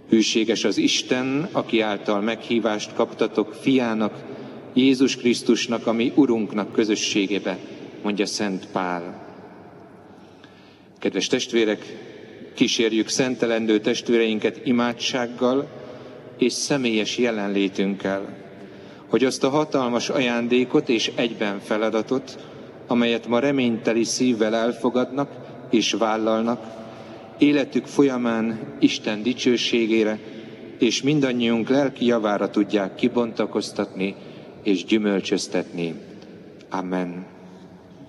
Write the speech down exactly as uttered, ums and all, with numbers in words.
Hűséges az Isten, aki által meghívást kaptatok fiának, Jézus Krisztusnak, a mi Urunknak közösségébe, mondja Szent Pál. Kedves testvérek, kísérjük szentelendő testvéreinket imádsággal és személyes jelenlétünkkel, hogy azt a hatalmas ajándékot és egyben feladatot, amelyet ma reményteli szívvel elfogadnak és vállalnak, életük folyamán Isten dicsőségére és mindannyiunk lelki javára tudják kibontakoztatni és gyümölcsöztetni. Amen.